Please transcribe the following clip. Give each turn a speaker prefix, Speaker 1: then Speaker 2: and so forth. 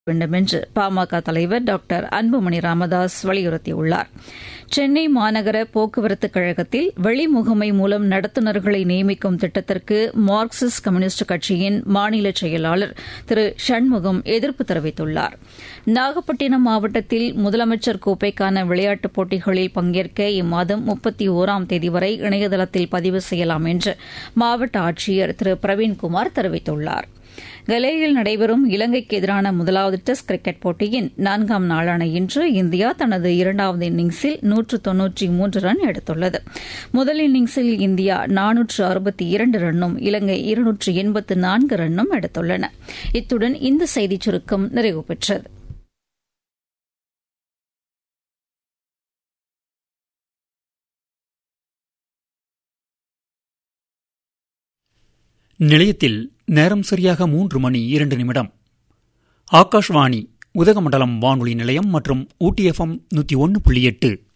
Speaker 1: வேண்டும் என்று பாமக தலைவர் டாக்டர் அன்புமணி ராமதாஸ் வலியுறுத்தியுள்ளார். சென்னை மாநகர போக்குவரத்து கழகத்தில் வெளிமுகமை மூலம் நடத்துனர்களை நியமிக்கும் திட்டத்திற்கு மார்க்சிஸ்ட் கம்யூனிஸ்ட் கட்சியின் மாநில செயலாளர் திரு சண்முகம் எதிர்ப்பு தெரிவித்துள்ளார். நாகப்பட்டினம் மாவட்டத்தில் முதலமைச்சர் கோப்பைக்கான விளையாட்டுப் போட்டிகளில் பங்கேற்க இம்மாதம் 31ஆம் தேதி வரை இணையதளத்தில் பதிவு செய்யலாம் என்று மாவட்ட ஆட்சியர் திரு பிரவீன்குமார் தெரிவித்துள்ளார். கலேயில் நடைபெறும் இலங்கைக்கு எதிரான முதலாவது டெஸ்ட் கிரிக்கெட் போட்டியின் 4ஆம் நாளான இன்று இந்தியா தனது 2வது இன்னிங்ஸில் 193 ரன் எடுத்துள்ளது. முதல் இன்னிங்ஸில் இந்தியா 462 ரன்னும் இலங்கை 284 ரன்னும் எடுத்துள்ளன. இத்துடன் இந்த செய்திச் சுருக்கம் நிறைவு பெற்றது.
Speaker 2: நிலையத்தில் நேரம் சரியாக 3:02. ஆகாஷ்வாணி உதகமண்டலம் வானொலி நிலையம் மற்றும் ஊட்டி FM 101.8